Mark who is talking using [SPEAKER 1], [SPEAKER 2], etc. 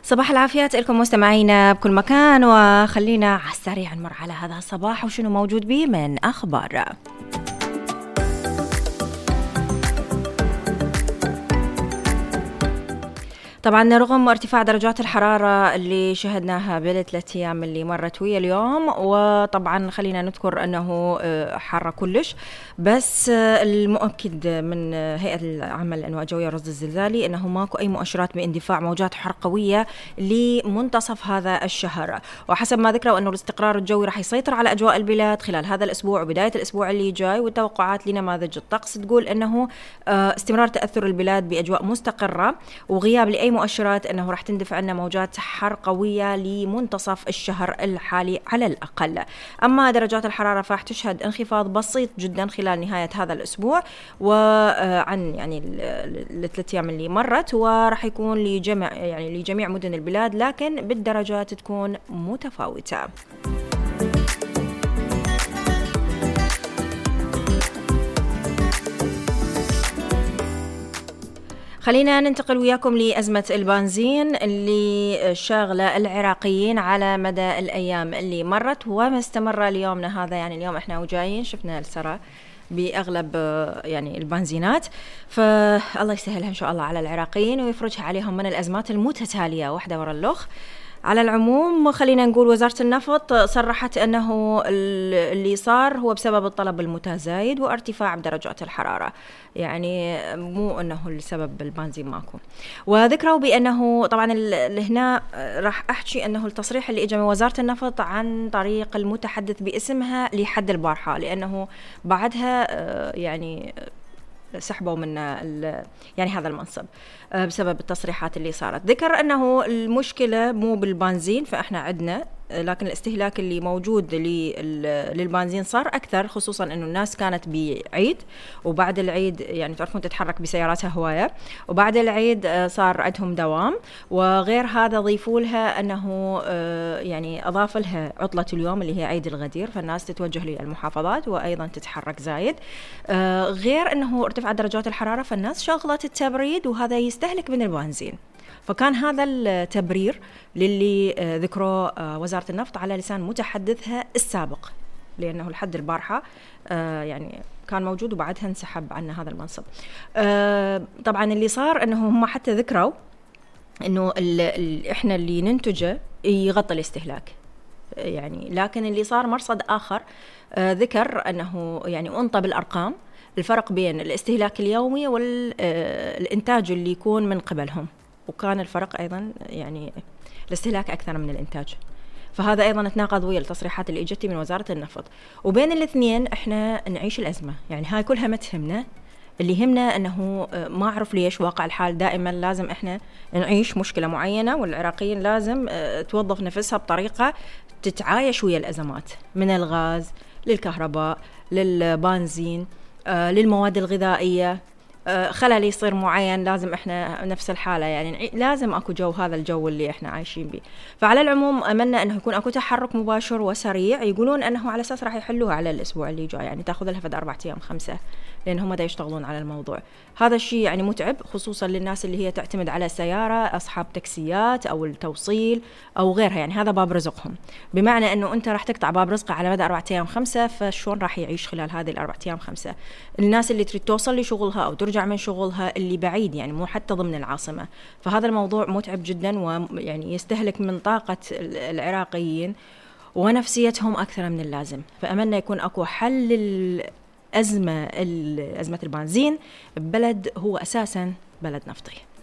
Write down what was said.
[SPEAKER 1] صباح العافيات لكم مستمعينا بكل مكان، وخلينا على السريع نمر على هذا الصباح وشنو موجود به من أخبار. طبعا رغم ارتفاع درجات الحرارة اللي شهدناها بالثلاث أيام اللي مرت ويا اليوم، وطبعا خلينا نذكر أنه حر كلش، بس المؤكد من هيئة العامة للأنواع الجوية والرصد الزلزالي أنه ماكو أي مؤشرات باندفاع موجات حر قوية لمنتصف هذا الشهر. وحسب ما ذكروا أنه الاستقرار الجوي راح يسيطر على أجواء البلاد خلال هذا الأسبوع وبداية الأسبوع اللي جاي، والتوقعات لنماذج الطقس تقول أنه استمرار تأثر البلاد بأجواء مستقرة وغياب لأي مؤشرات أنه راح تندفع عنا موجات حر قوية لمنتصف الشهر الحالي على الأقل. أما درجات الحرارة فراح تشهد انخفاض بسيط جدا خلال نهاية هذا الأسبوع وعن يعني الثلاث أيام اللي مرت، وراح يكون لجميع مدن البلاد، لكن بالدرجات تكون متفاوتة. خلينا ننتقل وياكم لأزمة البنزين اللي شاغلة العراقيين على مدى الأيام اللي مرت ومستمرة ليومنا هذا. يعني اليوم احنا وجايين شفنا السرى بأغلب يعني البنزينات، فالله يسهلها إن شاء الله على العراقيين ويفرجها عليهم من الأزمات المتتالية واحدة ورا الأخرى. على العموم خلينا نقول وزارة النفط صرحت أنه اللي صار هو بسبب الطلب المتزايد وارتفاع بدرجات الحرارة، يعني مو أنه السبب البنزين ماكو. وذكروا بأنه طبعا هنا راح أحكي أنه التصريح اللي إجا من وزارة النفط عن طريق المتحدث باسمها لحد البارحة، لأنه بعدها يعني سحبوا من يعني هذا المنصب بسبب التصريحات اللي صارت. ذكر أنه المشكلة مو بالبنزين، فإحنا عندنا لكن الاستهلاك اللي موجود للبنزين صار أكثر، خصوصا أنه الناس كانت بعيد وبعد العيد يعني تعرفون تتحرك بسياراتها هواية، وبعد العيد صار عندهم دوام، وغير هذا ضيفوا لها أنه يعني أضاف لها عطلة اليوم اللي هي عيد الغدير، فالناس تتوجه للمحافظات وأيضا تتحرك زايد. غير أنه ارتفعت درجات الحرارة فالناس شغلت التبريد وهذا يستهلك من البنزين، فكان هذا التبرير للي ذكره وزارة النفط على لسان متحدثها السابق، لأنه لحد البارحة يعني كان موجود وبعدها انسحب عنا هذا المنصب. طبعا اللي صار أنه هم حتى ذكروا أنه إحنا اللي ننتجه يغطي الاستهلاك، يعني لكن اللي صار مرصد آخر ذكر أنه يعني أنطى بالأرقام الفرق بين الاستهلاك اليومي والإنتاج اللي يكون من قبلهم، وكان الفرق أيضا يعني الاستهلاك أكثر من الإنتاج، فهذا أيضا تناقض ويا التصريحات اللي إجتي من وزارة النفط. وبين الاثنين إحنا نعيش الأزمة، يعني هاي كلها ما تهمنا، اللي يهمنا أنه ما أعرف ليش واقع الحال دائما لازم إحنا نعيش مشكلة معينة، والعراقيين لازم توظف نفسها بطريقة تتعايش ويا الأزمات، من الغاز للكهرباء للبنزين للمواد الغذائية، خلل يصير معين لازم احنا نفس الحالة، يعني لازم اكو جو، هذا الجو اللي احنا عايشين به. فعلى العموم املنا انه يكون اكو تحرك مباشر وسريع، يقولون انه على اساس راح يحلوها على الاسبوع اللي جاي، يعني تاخذ لها فد 4 أيام 5، لان هم دا يشتغلون على الموضوع. هذا الشيء يعني متعب خصوصا للناس اللي هي تعتمد على سيارة، اصحاب تاكسيات او التوصيل او غيرها، يعني هذا باب رزقهم، بمعنى انه انت راح تقطع باب رزقه على مدى 4 أيام 5، فشون راح يعيش خلال هذه ال4 أيام 5؟ الناس اللي تريد توصل لشغلها او ترجع من شغلها اللي بعيد، يعني مو حتى ضمن العاصمة، فهذا الموضوع متعب جدا ويعني يستهلك من طاقة العراقيين ونفسيتهم أكثر من اللازم. فأملنا يكون أكو حل للأزمة البنزين ببلد هو أساسا بلد نفطي.